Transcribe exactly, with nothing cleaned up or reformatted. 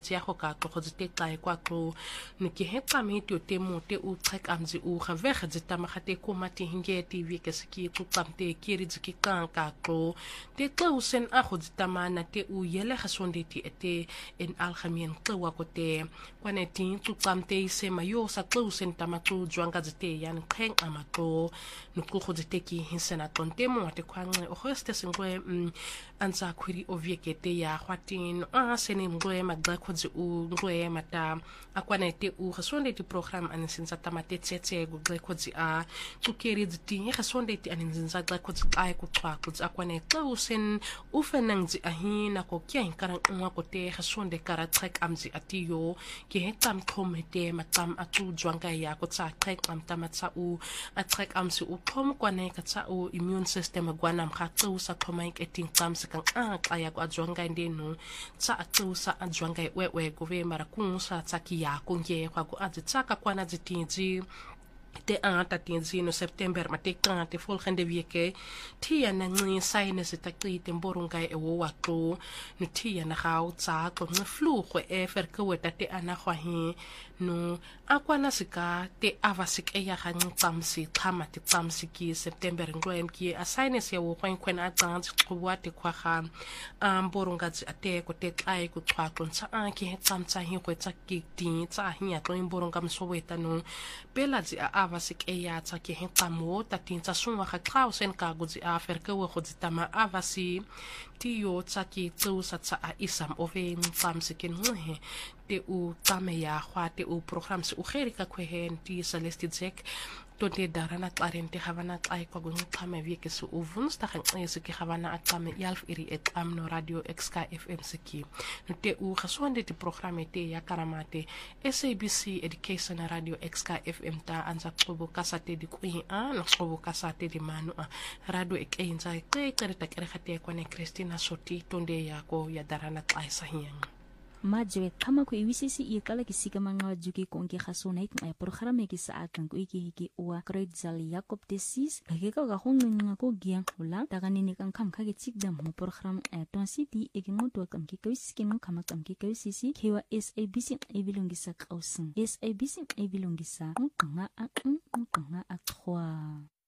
tsia go ka go tse tla kwa tlo ne ke hetsa me to temo te u trek amzi u ga vega zita magate ko mati hinge T V ke ski ku tsamte ke ri ziki kan ka tlo te tlo sen a go zita mana te u yele ga sonde ti ete en algemeen tlo ko te kwane tin tu tsamte se mayo sa tlo sen tamatu jwanga zite yan kheng amato no ku go zite ki hinsena tonte mo te kwange o hoste sengwe anza kwiri oviekete ya hwatin a sene ngwe magda ko zi u ngwe mata akwane te u ga sonde ti program anisinza tamate tsetse go gre ko zi a tsukeri ziti ga sonde ti anisinza gre ko zi ai ku twa ko zi akwane tlo sen u fenang zi ahina ko kya inkarang ngwa ko te ga sonde kara trek amzi atiyo ke hetam komete matam atu jwanga ya ko tsa trek am tamatsa u a trek amsi u kom kwane ka tsa u immune system gwana mkha tsu sa komai eting tsamsi kang a kaya ko ajwanga ndenu tsa tsu sa ajwanga wewe go ve mara kunsa tsa ki ya ko nge kwa go azi tsaka kwana zitinzi te anta tinzi no September ma te kante volgende week tia na ngi saine se takri te mborunga e wo watu no tia na gao tsa ko ngi flu go e verko ta te ana gwa hi no akwana sika te avasik e ya ga tsamsi khama te tsamsi ki September ngwem ki asaine se wo kwen kwen a tsang go wa te kwa ga mborunga tsi ate ko te kai ku twa ko tsa a ki tsamtsa hi go tsa ki tin tsa hi ya to mborunga msoweta no pela tsi a avasik e ya tsa ke hentamo ta tin tsa sunwa ga klausen ka go tsi a ferke wo go tama avasi ti yo tsa ki tsu sa tsa a isam ove tsamsi ken he te u tame ya hwa te u program se u gerika kwehen ti Celeste Zek to te darana clarente havana ai ko gun tame wieke se u woensdag en se ki havana atame elf iri et am no radio X K F M se ki no te u gesonde te programme te ya karamate S A B C Education Radio X K F M ta anza tsobo kasate di kui a no tsobo kasate di manu a radio ek enza ke kere ta kere khate ko ne Christina Soti tonde ya ko ya darana ai sahiang majwe kama ko iwisisi i kala kisika manga juki konki khasona ik ay programe ki sa atang ko iki hiki uwa grade zali Jacob desis ke ka ga honga ko giang hula tagani ni kan kam khage chikdam mo program ay ton city e ki ngoto kam ki kawisi no kama kam ki kawisi kewa S A B C e bilongisa kausin S A B C e bilongisa nganga a nganga a trois